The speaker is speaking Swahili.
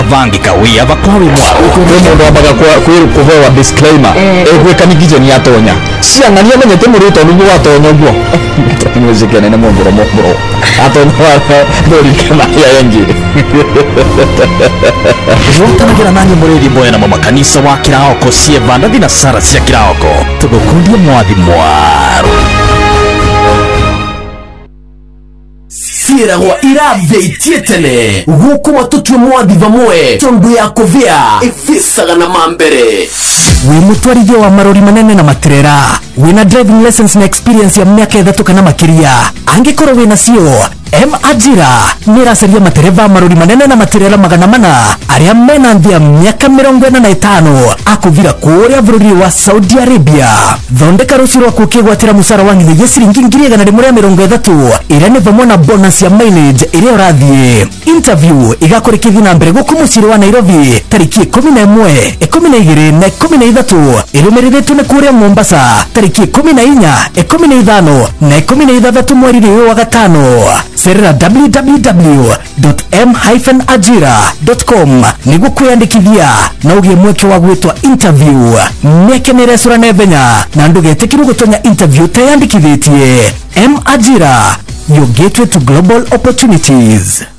vangi kawia bakwawi mwa ndo abaga kuhewa disclaimer gwika nigije ni atonya ciang'ania menyete murito niguo atonya guo mwizikene ne mumburo atonya ndorikana ya yengi Rutanagira nanyi muriri mwena mu makanisa wa Kiraoko Sievanda thina Sara cia Kiraoko tugukundie mwathi mwaru Sieragwa irabeitie tene guko watutwe mwathi vamwe tondu ya kovia ifisaga na mambere we mutwarithia wa marori manene na matrera wina driving lessons na experience ya miaka 3 kana makiria angikorwo wina cio Ajira niracaria matereva marori manene na matirera magana mana aria mena nthia miaka 45 akuvira kuria bururi wa Saudi Arabia thondeka rucio rwa kukigwatira musara wa ngithe ciringi 130 iria ni vamwe na bonus ya mileage iria urathie interview igakurikithio na mbere guku muciri wa Nairobi tariki 11 12 na 13 irumiritwo ni kuria Mombasa tariki 14 15 na 16 mweri wa gatano serera www.m-ajira.com nigu kwiyandikithia na ugie mweke wa gwitwa interview meke niresura nebenya na ndugetikirwo gutonya interview tayandikithitie M-Ajira, your gateway to global opportunities.